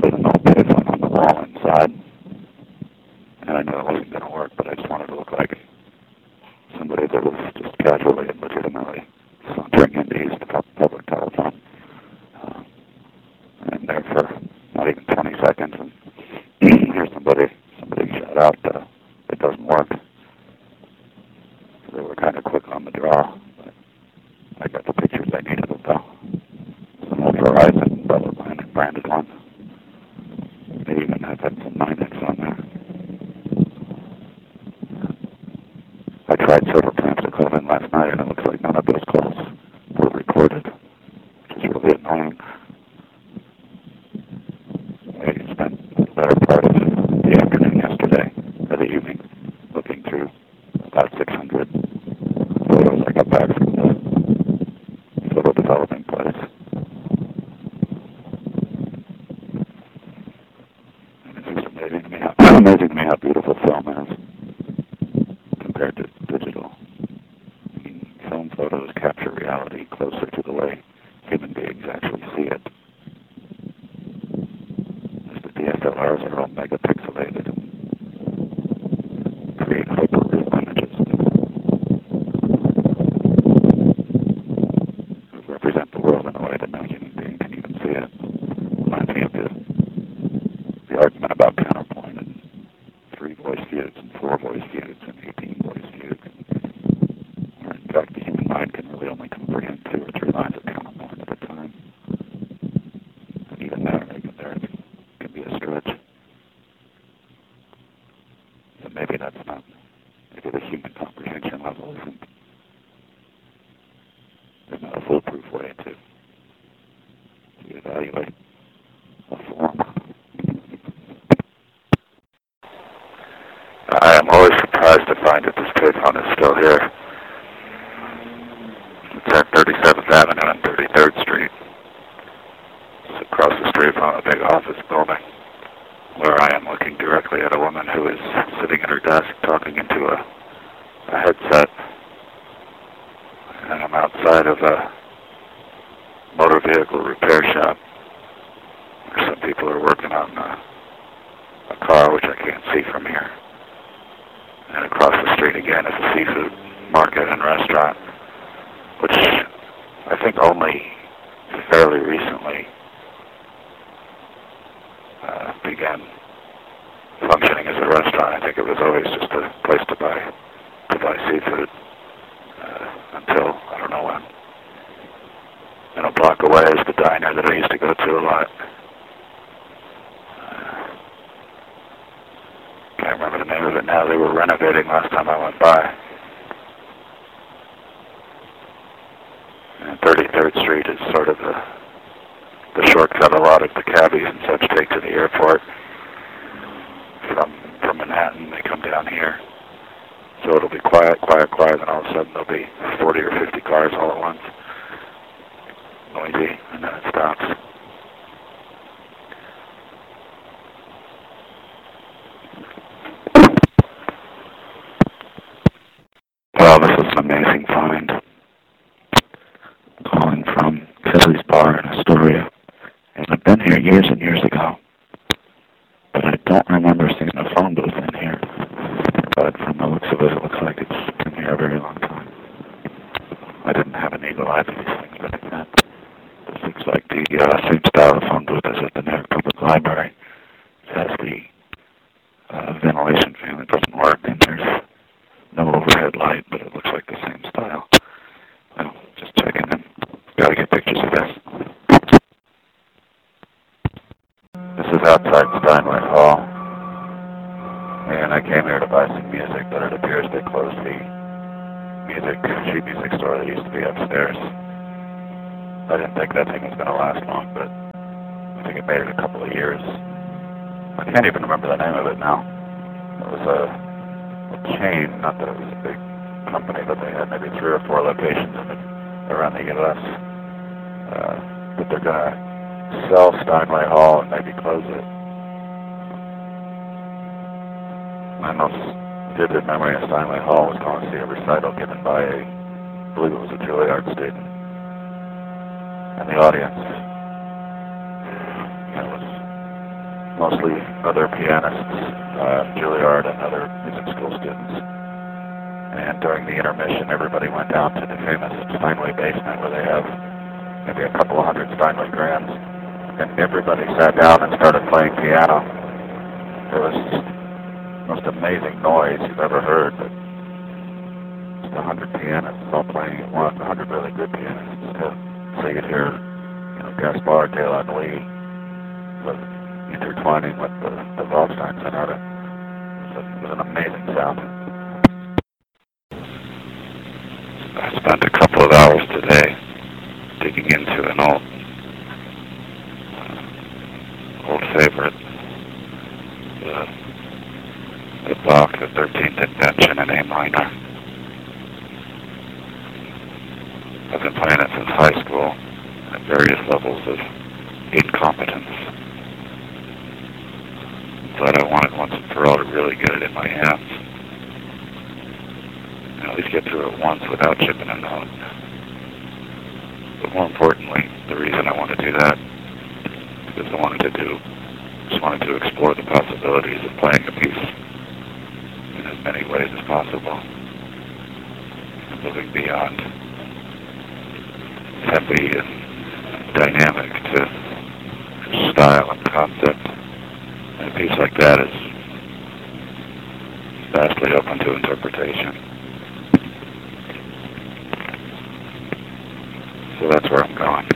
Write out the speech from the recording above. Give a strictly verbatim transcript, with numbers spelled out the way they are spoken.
with an old payphone on the wall inside. And I knew it wasn't going to work, but I just wanted to look like somebody that was just casually and legitimately sauntering in to use the public telephone. Uh, and there for not even twenty seconds, and here's somebody, somebody shout out, uh, it doesn't work. So they were kind of quick on the draw, but I got the pictures I needed of though. Some old Verizon Bella branded one. They even have had some nine X on there. I tried several times to call in last night, and it looks like none of those calls were recorded, which is really annoying. I spent the better part of the afternoon yesterday, or the evening, looking through about six hundred photos I got back from the photo developing place. And it's just amazing to me how, amazing to me how beautiful film is compared to digital. I mean, film photos capture reality closer to the way human beings actually see it. As the D S L Rs are all megapixelated and create hyper-real images that represent the world in a way that no human being can even see it. Reminds me of the, the argument about counterpoint and three voice feuds and four voice feuds and eighteen voice feuds. Where in fact the human mind can really only comprehend two or three lines of counterpoint at a time. And even there, even there can be a stretch. So maybe that's not, maybe the human comprehension level isn't, there's not a foolproof way to, to evaluate a form. I am always surprised to find that this payphone is still here. It's at thirty-seventh Avenue and thirty-third Street. It's across the street from a big office building, where I am looking directly at a woman who is sitting at her desk talking into a, a headset. And I'm outside of a motor vehicle repair shop, where some people are working on a, a car, which I can't see from here. And across the street again is a seafood market and restaurant, which I think only fairly recently uh, began functioning as a restaurant. I think it was always just a place to buy to buy seafood uh, until I don't know when. And a block away is the diner that I used to go to a lot. Can't remember the name of it now. They were renovating last time I went by. And thirty-third Street is sort of the, the shortcut a lot of the cabbies and such take to the airport. From, from Manhattan, they come down here. So it'll be quiet, quiet, quiet, and all of a sudden there'll be forty or fifty cars all at once. Noisy, and then it stops. Well, this is an amazing find. Calling from Philly's Bar in Astoria. And I've been here years and years ago. But I don't remember seeing a phone booth in here. But from the looks of it, it looks like it's been here a very long time. I didn't have an eagle eye for these things back then. This looks like the uh, same style of phone booth as at the New York Public Library. It has the uh, ventilation fan that doesn't work, and there's no overhead light, but it looks like the same style. Well, just checking in. Gotta get pictures of this. This is outside Steinway Hall, and I came here to buy some music, but it appears they closed the music, sheet music store that used to be upstairs. I didn't think that thing was going to last long, but I think it made it a couple of years. I can't even remember the name of it now. It was a, a chain, not that it was a big company, but they had maybe three or four locations in it, around the U S Uh, but they're going to sell Steinway Hall and maybe close it. My most vivid memory of Steinway Hall was going to see a recital given by a, I believe it was a Juilliard student. And the audience, it was mostly other pianists, uh, Juilliard and other music school students. And during the intermission, everybody went down to the famous Steinway basement where they have maybe a couple of hundred Steinway grands. And everybody sat down and started playing piano. It was just the most amazing noise you've ever heard. But just a hundred pianists all playing at once, a hundred really good pianists. So, so you could hear, you know, Gaspard de la Nuit was intertwining with the, the Waldstein Sonata. It was, it was an amazing sound. I spent a couple of hours today digging into an old, uh, old favorite, the, the Bach, the thirteenth Invention in A minor. I've been playing it since high school at various levels of incompetence. But I wanted once and for all to really get it in my hands. And at least get through it once without chipping a note. But more importantly, the reason I want to do that is because I wanted to do, just wanted to explore the possibilities of playing a piece in as many ways as possible. And moving beyond heavy and dynamic to style and concept. And a piece like that is vastly open to interpretation. So that's where I'm going.